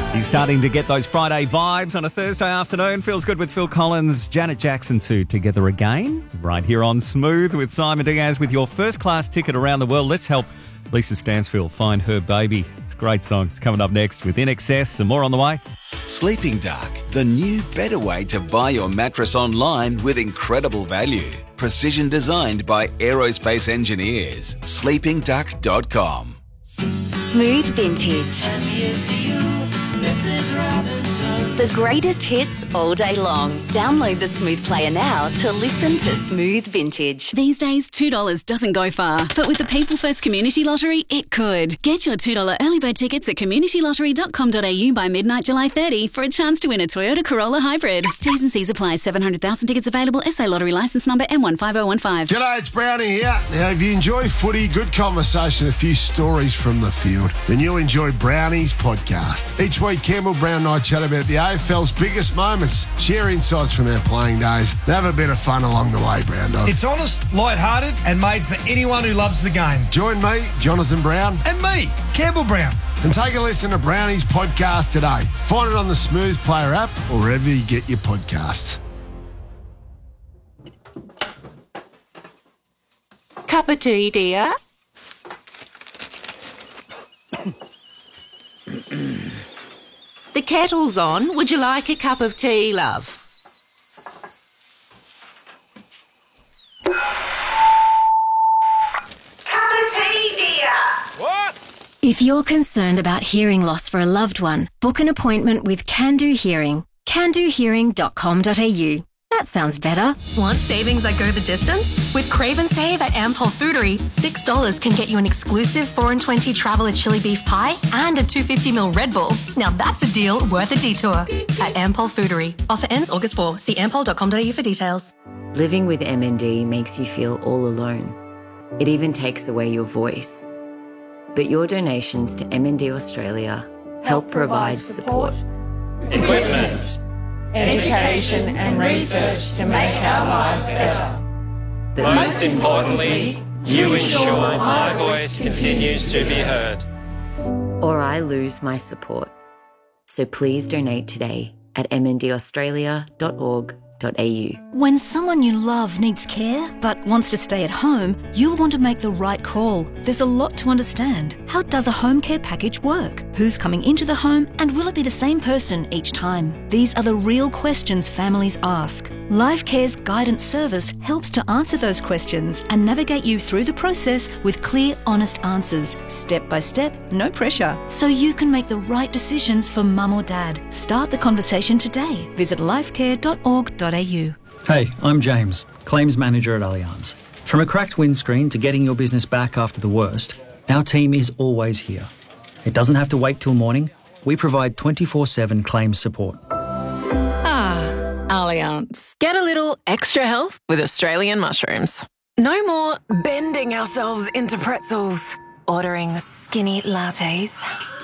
He's starting to get those Friday vibes on a Thursday afternoon. Feels good with Phil Collins, Janet Jackson too, Together Again. Right here on Smooth with Simon Diaz with your first class ticket around the world. Let's help Lisa Stansfield find her baby. It's a great song. It's coming up next with INXS and more on the way. Sleeping Dark, the new better way to buy your mattress online with incredible value. Precision designed by aerospace engineers. sleepingduck.com. Smooth Vintage. The greatest hits all day long. Download the Smooth Player now to listen to Smooth Vintage. These days, $2 doesn't go far, but with the People First Community Lottery, it could. Get your $2 early bird tickets at communitylottery.com.au by midnight July 30 for a chance to win a Toyota Corolla Hybrid. T's and C's apply. 700,000 tickets available. SA Lottery licence number M15015. G'day, it's Brownie here. Now, if you enjoy footy, good conversation, a few stories from the field, then you'll enjoy Brownie's podcast. Each week, Campbell Brown and I chat about the AFL's biggest moments, share insights from our playing days, and have a bit of fun along the way, Brown Dog. It's honest, light-hearted, and made for anyone who loves the game. Join me, Jonathan Brown. And me, Campbell Brown. And take a listen to Brownie's podcast today. Find it on the Smooth Player app or wherever you get your podcasts. Cup of tea, dear? The kettle's on. Would you like a cup of tea, love? Cup of tea, dear. What? If you're concerned about hearing loss for a loved one, book an appointment with Can Do Hearing. CanDoHearing.com.au. That sounds better. Want savings that go the distance? With Crave and Save at Ampol Foodery, $6 can get you an exclusive 4 and 20 Traveller chili beef pie and a 250ml Red Bull. Now that's a deal worth a detour. At Ampol Foodery. Offer ends August 4. See ampol.com.au for details. Living with MND makes you feel all alone. It even takes away your voice. But your donations to MND Australia help provide support. Equipment, education and research to make our lives better. But most importantly, you ensure my voice continues to be heard. or I lose my support. So please donate today at mndaustralia.org.au. When someone you love needs care but wants to stay at home, you'll want to make the right call. There's a lot to understand. How does a home care package work? Who's coming into the home, and will it be the same person each time? These are the real questions families ask. LifeCare's guidance service helps to answer those questions and navigate you through the process with clear, honest answers, step by step, no pressure, so you can make the right decisions for mum or dad. Start the conversation today. Visit lifecare.org.au. Hey, I'm James, Claims Manager at Allianz. From a cracked windscreen to getting your business back after the worst, our team is always here. It doesn't have to wait till morning. We provide 24/7 claims support. Allianz. Get a little extra health with Australian mushrooms. No more bending ourselves into pretzels, ordering skinny lattes,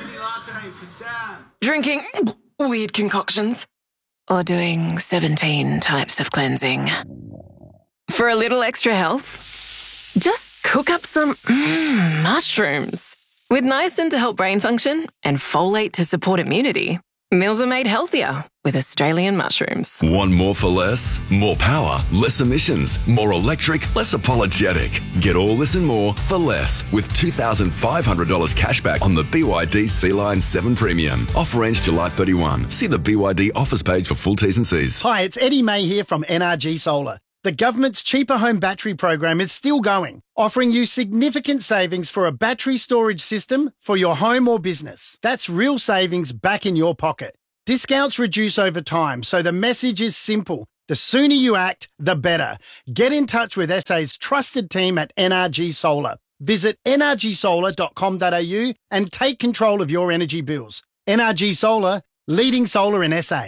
drinking weird concoctions, or doing 17 types of cleansing. For a little extra health, just cook up some mushrooms. With niacin to help brain function and folate to support immunity, meals are made healthier with Australian mushrooms. Want more for less? More power, less emissions, more electric, less apologetic. Get all this and more for less with $2,500 cashback on the BYD Sea-Line 7 Premium. Offer ends July 31. See the BYD offers page for full T's and C's. Hi, it's Eddie May here from NRG Solar. The government's Cheaper Home Battery program is still going, offering you significant savings for a battery storage system for your home or business. That's real savings back in your pocket. Discounts reduce over time, so the message is simple. The sooner you act, the better. Get in touch with SA's trusted team at NRG Solar. Visit nrgsolar.com.au and take control of your energy bills. NRG Solar, leading solar in SA.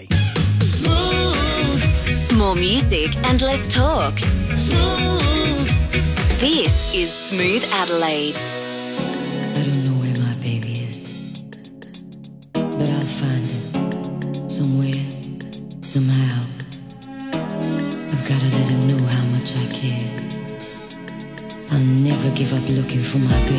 More music and less talk. Smooth. This is Smooth Adelaide.